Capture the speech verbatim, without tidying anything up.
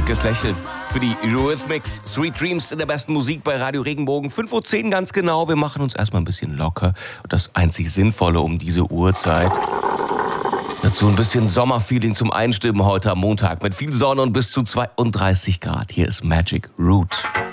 dickes Lächeln für die Eurythmics. Sweet Dreams in der besten Musik bei Radio Regenbogen. fünf Uhr zehn ganz genau. Wir machen uns erstmal ein bisschen locker. Und das einzig Sinnvolle um diese Uhrzeit. Dazu ein bisschen Sommerfeeling zum Einstimmen heute am Montag mit viel Sonne und bis zu zweiunddreißig Grad. Hier ist Magic Root.